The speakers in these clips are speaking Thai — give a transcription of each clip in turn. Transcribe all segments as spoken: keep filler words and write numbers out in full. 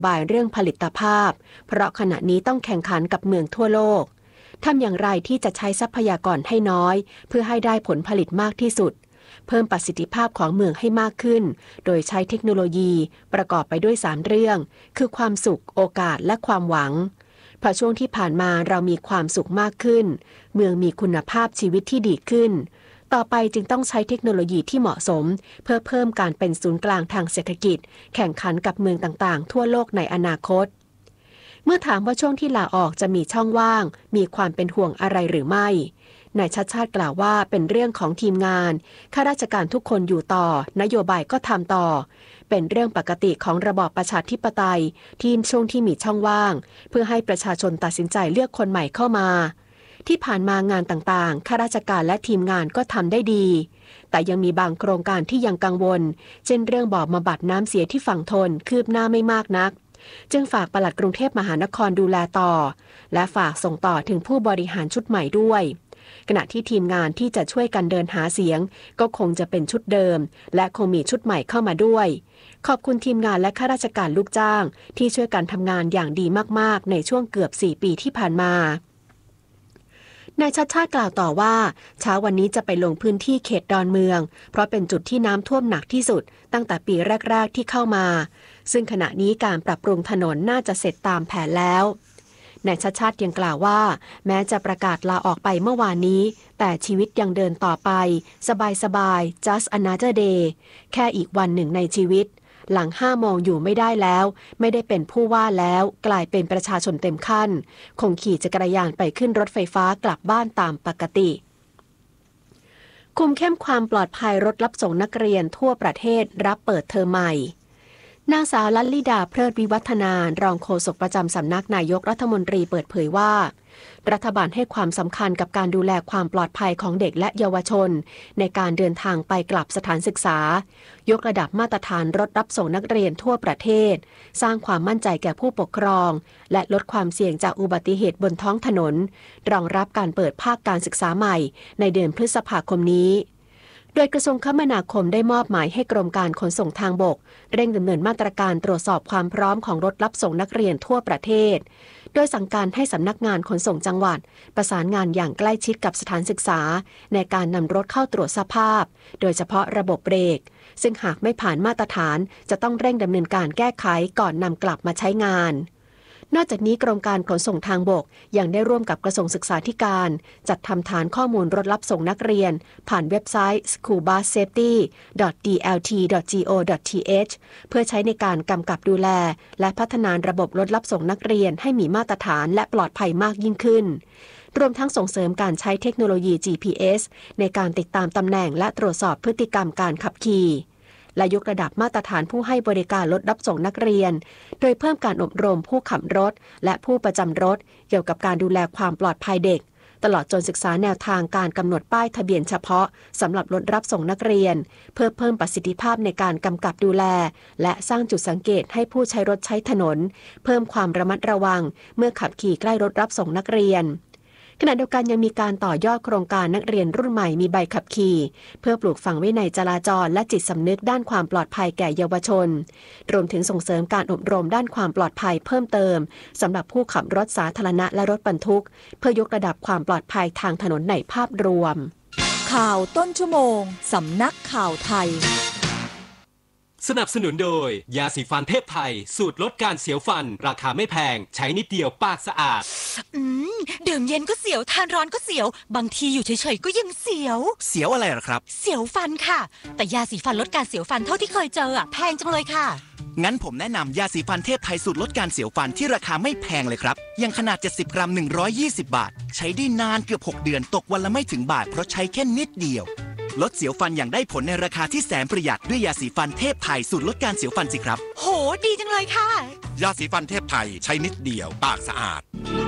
บ่ายเรื่องผลิตภาพเพราะขณะนี้ต้องแข่งขันกับเมืองทั่วโลกทำอย่างไรที่จะใช้ทรัพยากรให้น้อยเพื่อให้ได้ผลผลิตมากที่สุดเพิ่มประสิทธิภาพของเมืองให้มากขึ้นโดยใช้เทคโนโลยีประกอบไปด้วยสามเรื่องคือความสุขโอกาสและความหวังพอช่วงที่ผ่านมาเรามีความสุขมากขึ้นเมืองมีคุณภาพชีวิตที่ดีขึ้นต่อไปจึงต้องใช้เทคโนโลยีที่เหมาะสมเพื่อเพิ่มการเป็นศูนย์กลางทางเศรษฐกิจแข่งขันกับเมืองต่างๆทั่วโลกในอนาคตเมื่อถามว่าช่วงที่ลาออกจะมีช่องว่างมีความเป็นห่วงอะไรหรือไม่นายชัชชาติกล่าวว่าเป็นเรื่องของทีมงานข้าราชการทุกคนอยู่ต่อนโยบายก็ทำต่อเป็นเรื่องปกติของระบอบประชาธิปไตยที่ช่วงที่มีช่องว่างเพื่อให้ประชาชนตัดสินใจเลือกคนใหม่เข้ามาที่ผ่านมางานต่างๆข้าราชการและทีมงานก็ทำได้ดีแต่ยังมีบางโครงการที่ยังกังวลเช่นเรื่องบ่อบำบัดน้ำเสียที่ฝั่งทนคืบหน้าไม่มากนักจึงฝากปลัดกรุงเทพมหานครดูแลต่อและฝากส่งต่อถึงผู้บริหารชุดใหม่ด้วยขณะที่ทีมงานที่จะช่วยกันเดินหาเสียงก็คงจะเป็นชุดเดิมและคงมีชุดใหม่เข้ามาด้วยขอบคุณทีมงานและข้าราชการลูกจ้างที่ช่วยกันทำงานอย่างดีมากๆในช่วงเกือบสี่ปีที่ผ่านมานายชัชชาติกล่าวต่อว่าเช้าวันนี้จะไปลงพื้นที่เขตดอนเมืองเพราะเป็นจุดที่น้ำท่วมหนักที่สุดตั้งแต่ปีแรกๆที่เข้ามาซึ่งขณะนี้การปรับปรุงถนนน่าจะเสร็จตามแผนแล้วนายชัชชาติยังกล่าวว่าแม้จะประกาศลาออกไปเมื่อวานนี้แต่ชีวิตยังเดินต่อไปสบายๆ just another day แค่อีกวันหนึ่งในชีวิตหลังห้าโมงอยู่ไม่ได้แล้วไม่ได้เป็นผู้ว่าแล้วกลายเป็นประชาชนเต็มขั้นคงขี่จักรยานไปขึ้นรถไฟฟ้ากลับบ้านตามปกติคุมเข้มความปลอดภัยรถรับส่งนักเรียนทั่วประเทศรับเปิดเทอมใหม่นางสาวลัลลิดาเพลิดวิวัฒนารองโฆษกประจำสำนักนายกรัฐมนตรีเปิดเผยว่ารัฐบาลให้ความสำคัญกับการดูแลความปลอดภัยของเด็กและเยาวชนในการเดินทางไปกลับสถานศึกษายกระดับมาตรฐานรถรับส่งนักเรียนทั่วประเทศสร้างความมั่นใจแก่ผู้ปกครองและลดความเสี่ยงจากอุบัติเหตุบนท้องถนนรองรับการเปิดภาคการศึกษาใหม่ในเดือนพฤษภาคมนี้โดยกระทรวงคมนาคมได้มอบหมายให้กรมการขนส่งทางบกเร่งดำเนินมาตรการตรวจสอบความพร้อมของรถรับส่งนักเรียนทั่วประเทศโดยสั่งการให้สำนักงานขนส่งจังหวัดประสานงานอย่างใกล้ชิดกับสถานศึกษาในการนำรถเข้าตรวจสภาพโดยเฉพาะระบบเบรกซึ่งหากไม่ผ่านมาตรฐานจะต้องเร่งดำเนินการแก้ไขก่อนนำกลับมาใช้งานนอกจากนี้กรมการขนส่งทางบกยังได้ร่วมกับกระทรวงศึกษาธิการจัดทำฐานข้อมูลรถรับส่งนักเรียนผ่านเว็บไซต์ สคูลบัสเซฟตี้ ดอท ดี แอล ที ดอท จี โอ ดอท ที เอช เพื่อใช้ในการกำกับดูแลและพัฒนาระบบรถรับส่งนักเรียนให้มีมาตรฐานและปลอดภัยมากยิ่งขึ้นรวมทั้งส่งเสริมการใช้เทคโนโลยี จี พี เอส ในการติดตามตำแหน่งและตรวจสอบพฤติกรรมการขับขี่และยกระดับมาตรฐานผู้ให้บริการรถรับส่งนักเรียนโดยเพิ่มการอบรมผู้ขับรถและผู้ประจำรถเกี่ยวกับการดูแลความปลอดภัยเด็กตลอดจนศึกษาแนวทางการกำหนดป้ายทะเบียนเฉพาะสำหรับรถรับส่งนักเรียนเพื่อเพิ่มประสิทธิภาพในการกำกับดูแลและสร้างจุดสังเกตให้ผู้ใช้รถใช้ถนนเพิ่มความระมัดระวังเมื่อขับขี่ใกล้รถรับส่งนักเรียนขณะเดียวกันยังมีการต่อยอดโครงการนักเรียนรุ่นใหม่มีใบขับขี่เพื่อปลูกฝังวินัยจราจรและจิตสำนึกด้านความปลอดภัยแก่เยาวชนรวมถึงส่งเสริมการอบรมด้านความปลอดภัยเพิ่มเติมสำหรับผู้ขับรถสาธารณะและรถบรรทุกเพื่อยกระดับความปลอดภัยทางถนนในภาพรวมข่าวต้นชั่วโมงสำนักข่าวไทยสนับสนุนโดยยาสีฟันเทพไทยสูตรลดการเสียวฟันราคาไม่แพงใช้นิดเดียวปากสะอาดอืมดื่มเย็นก็เสียวทานร้อนก็เสียวบางทีอยู่เฉยๆก็ยังเสียวเสียวอะไรหรอครับเสียวฟันค่ะแต่ยาสีฟันลดการเสียวฟันเท่าที่เคยเจออ่ะแพงจังเลยค่ะงั้นผมแนะนำยาสีฟันเทพไทยสูตรลดการเสียวฟันที่ราคาไม่แพงเลยครับยังขนาดเจ็ดสิบกรัมหนึ่งร้อยยี่สิบบาทใช้ได้นานเกือบหกเดือนตกวันละไม่ถึงบาทเพราะใช้แค่นิดเดียวลดเสียวฟันอย่างได้ผลในราคาที่แสนประหยัดด้วยยาสีฟันเทพไทยสูตรลดการเสียวฟันสิครับโหดีจังเลยค่ะยาสีฟันเทพไทยใช้นิดเดียวปากสะอาด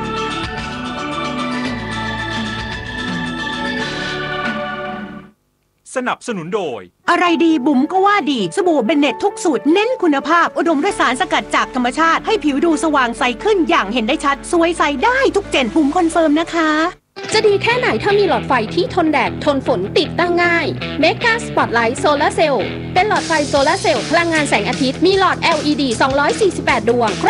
สนับสนุนโดยอะไรดีบุ๋มก็ว่าดีสบู่เบนเน็ตทุกสูตรเน้นคุณภาพอุดมด้วยสารสกัดจากธรรมชาติให้ผิวดูสว่างใสขึ้นอย่างเห็นได้ชัดสวยใสได้ทุกเจนบุ๋มคอนเฟิร์มนะคะจะดีแค่ไหนถ้ามีหลอดไฟที่ทนแดดทนฝนติดตั้งง่าย Mega Spotlight Solar Cell เป็นหลอดไฟโซลาร์เซลล์พลังงานแสงอาทิตย์มีหลอด แอล อี ดี สองร้อยสี่สิบแปด ดวง